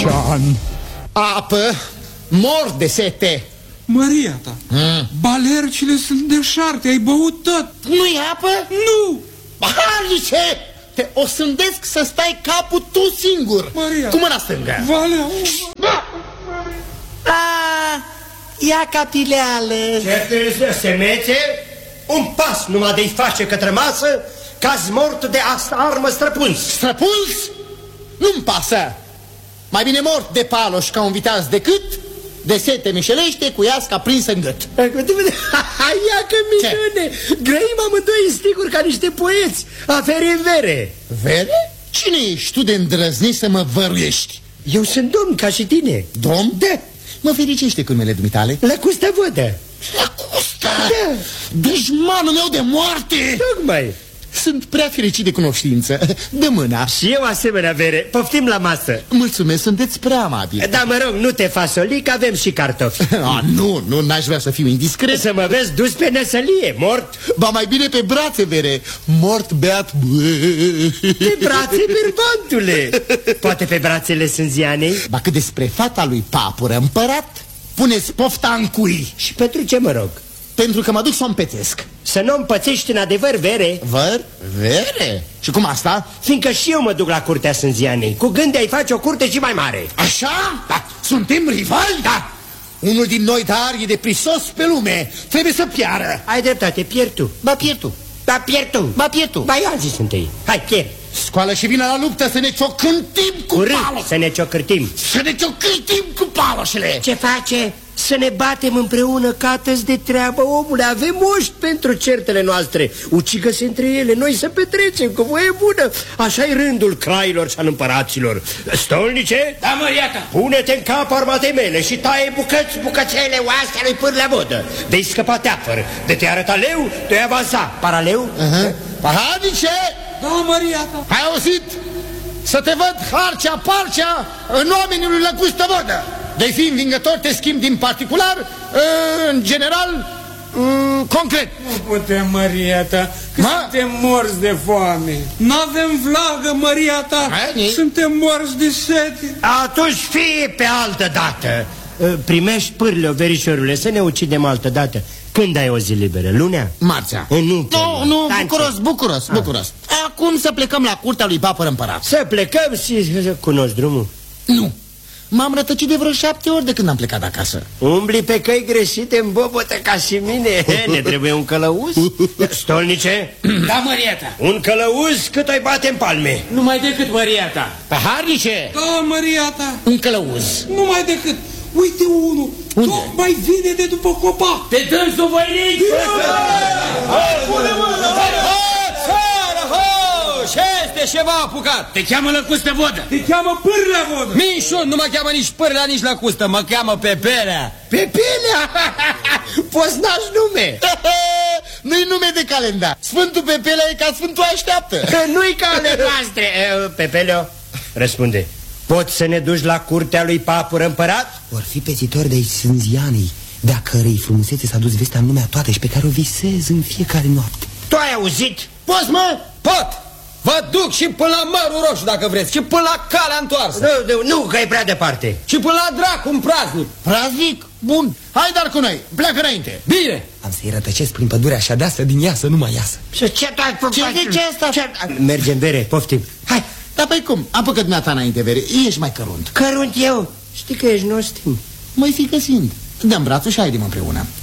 Mișan. Apă, mor de sete. Maria ta, balercile sunt deșarte, ai băut tot. Nu-i apă? Nu! Paharnice! Te o sândesc să stai capul tu singur. Maria, cu mâna stângă. Valea. Ia capileală. Ce semețe? Un pas numai de-i face către masă, că-ați mort de asta armă străpuns. Străpuns? Nu-mi pasă. Mai bine mort de paloș ca un viteaz decât de sete mișelește cu iasca prinsă în gât. Ia că minune! Grăim amândoi în sticuri ca niște poeți. Afere în vere. Vere? Cine ești tu de îndrăznit să mă văruiești? Eu sunt domn ca și tine. Domn? Da. Mă fericește cu numele dumitale. Lăcustă vodă. Lăcustă? Da. Dușmanul meu de moarte. Tocmai. Sunt prea fericit de cunoștință. Dă mâna. Și eu asemenea, Vere. Poftim la masă. Mulțumesc, sunteți prea amabil. Da, mă rog, nu te fasoli, că avem și cartofi. Nu, n-aș vrea să fiu indiscret. Să mă vezi dus pe năsălie, mort. Ba mai bine pe brațe, Vere. Mort beat. Pe brațe, berbantule. Poate pe brațele Sânzianei. Ba cât despre fata lui Papură împărat, puneți pofta în cui. Și pentru ce mă rog? Pentru că mă duc să o împețesc. Să nu împățești în adevăr, Vere. Vere? Și cum asta? Fiindcă și eu mă duc la curtea Sânzianei, cu gând de a-i face o curte și mai mare. Așa? Da. Suntem rivali? Da. Unul din noi, dar, e de prisos pe lume. Trebuie să piară. Ai dreptate, pierd tu. Ba pierd tu. Ba pierd tu. Ba pierd tu. Ba eu alții sunt ei. Hai, pierd. Scoală și vină la luptă să ne ciocântim cu paloșele. Să ne ciocârtim. Să ne ciocântim cu paloșele. Ce face? Să ne batem împreună, catăți de treabă, omule. Avem moști pentru certele noastre. Ucigă-se între ele, noi să petrecem cu voie bună. Așa-i rândul crailor și al împăraților. Stolnice? Da, măriata. Pune-te în cap armatei mele și taie bucățele oastea lui Pârlevodă. De-i scăpa teapăr, de te arăta leu, te-ai avansa. Paraleu? Pahadice! Da, Maria ta. Ai auzit? Să te văd harcea-parcea în oamenii lui Lăcustă Vodă. De-ai fi învingător, te schimb din particular, în general, concret. Nu putem, Maria ta, că suntem morți de foame. N-avem vlagă, Maria ta. Suntem morți de sete. Atunci fie pe altă dată. Primești pârle, verișorule, să ne ucidem altă dată. Când ai o zi liberă? Lunea? Marțea. Nu, bucuros. Acum să plecăm la curtea lui Papără Împărat. Să plecăm și cunoști drumul? Nu. M-am rătăcit de vreo 7 ori de când am plecat de acasă. Umbli pe căi greșite în bobotă ca și mine. Ne trebuie un călăuz. Stolnice? Da, măriata. Un călăuz cât ai bate în palme. Numai decât, măriata. Paharnice? Da, Maria ta. Un călăuz. Numai decât. Uite unul. Unde? Tocmai vine de după copac. Pe dânsul voinic! Ce este ce v-a apucat? Te cheamă Lăcustă Vodă. Te cheamă Pârlevodă. Mișun, nu mă cheamă nici Pârlea, nici Lăcustă, mă cheamă Pepelea. Pepelea? Poți n-aș nume. Nu-i nume de calendar. Sfântul Pepelea e ca Sfântul așteaptă. Nu-i ca ale noastre. Pepeleo, răspunde. Poți să ne duci la curtea lui Papură Împărat? Vor fi pețitori de-ai Sânzianei, de-a cărei frumusețe s-a dus vestea în lumea toată și pe care o visez în fiecare noapte. Tu ai auzit? Poți, mă? Pot! Vă duc și până la Mărul Roșu, dacă vreți, și până la Calea Întoarsă. Nu, că e prea departe. Și până la dracu, un praznic. Praznic? Bun, hai dar cu noi, pleacă înainte. Bine. Am să-i rătăcesc prin pădurea așa deasă din ea să nu mai iasă. Și ce tu ai făcut? Ce asta? Mergem, Vere, poftim. Hai. Dar păi cum? Apucă dumneata înainte, Vere, ești mai cărunt. Cărunt eu? Știi că ești nostim. Măi fi găsind. Dă-mi brațul și haidem împreună.